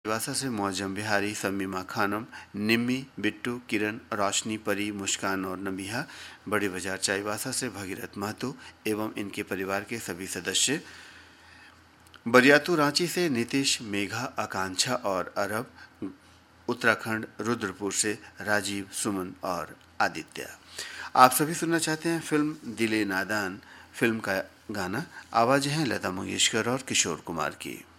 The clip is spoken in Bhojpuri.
चाईबासा से मुअज्जम बिहारी, शमीमा खानम, निम्मी, बिट्टू, किरण, रोशनी, परी, मुस्कान और नबिहा। बड़े बाजार चाईबासा से भगीरथ महतो एवं इनके परिवार के सभी सदस्य। बरियातू रांची से नीतीश, मेघा, आकांक्षा और अरब। उत्तराखंड रुद्रपुर से राजीव, सुमन और आदित्य। आप सभी सुनना चाहते हैं फिल्म दिले नादान फिल्म का गाना। आवाजें हैं लता मंगेशकर और किशोर कुमार की।